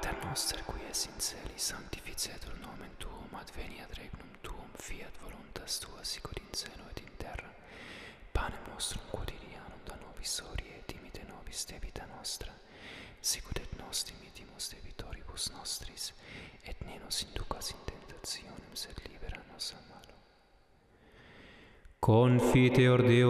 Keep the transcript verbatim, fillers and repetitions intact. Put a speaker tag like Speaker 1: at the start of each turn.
Speaker 1: Pater noster, qui es in celi, sanctificetur nomen tuum, adveniat regnum tuum, fiat voluntas tua, sicut in cielo et in terra. Panem nostrum quotidianum da nobis hodie, et dimite nobis debita nostra, sicut et nos dimittimus debitoribus nostris, et ne nos inducas in tentationem, sed libera nos a malo. Confiteor Deum